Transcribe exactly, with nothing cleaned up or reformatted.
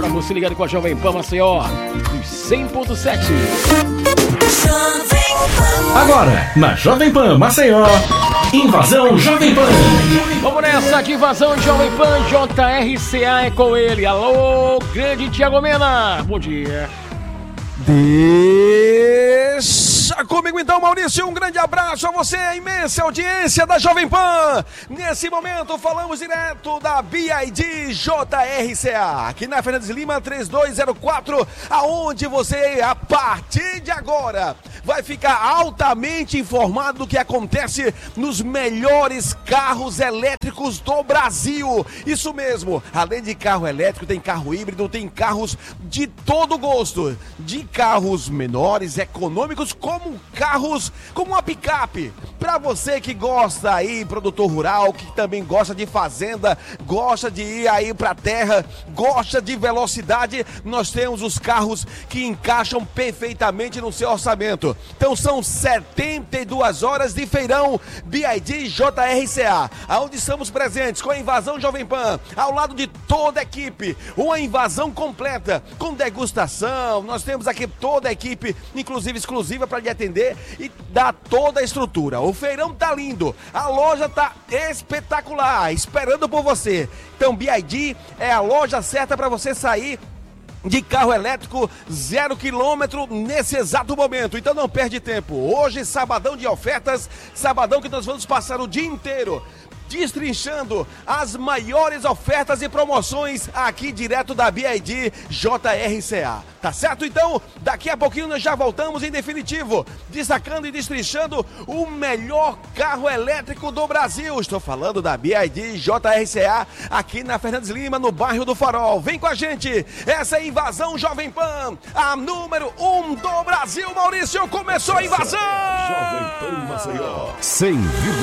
você ligado com a Jovem Pan Maceió, dos cem ponto sete. Agora, na Jovem Pan Maceió, Invasão Jovem Pan. Vamos nessa de Invasão Jovem Pan, J R C A é com ele. Alô, grande Thiago Mena, bom dia. Deixa comigo então, Maurício, um grande abraço a você, a imensa audiência da Jovem Pan. Nesse momento falamos direto da B I D J R C A, aqui na Fernandes Lima três dois zero quatro, aonde você, a partir de agora, vai ficar altamente informado do que acontece nos melhores carros elétricos do Brasil. Isso mesmo, além de carro elétrico, tem carro híbrido, tem carros de todo gosto, de carros menores, econômicos, como carros, como uma picape. Para você que gosta aí, produtor rural, que também gosta de fazenda, gosta de ir aí pra terra, gosta de velocidade, nós temos os carros que encaixam perfeitamente no seu orçamento. Então são setenta e duas horas de feirão B I D J R C A, onde estamos presentes com a Invasão Jovem Pan, ao lado de toda a equipe, uma invasão completa, com degustação. Nós temos aqui toda a equipe, inclusive exclusiva para lhe atender e dar toda a estrutura. O feirão tá lindo, a loja tá espetacular, esperando por você. Então B I D é a loja certa para você sair de carro elétrico zero quilômetro nesse exato momento. Então não perde tempo. Hoje, sabadão de ofertas, sabadão que nós vamos passar o dia inteiro destrinchando as maiores ofertas e promoções aqui direto da B I D J R C A. Tá certo? Então, daqui a pouquinho nós já voltamos em definitivo, destacando e destrinchando o melhor carro elétrico do Brasil. Estou falando da B I D J R C A aqui na Fernandes Lima, no bairro do Farol. Vem com a gente, essa é a Invasão Jovem Pan, a número um do Brasil. Maurício, começou a invasão! Jovem Pan Maceió, cem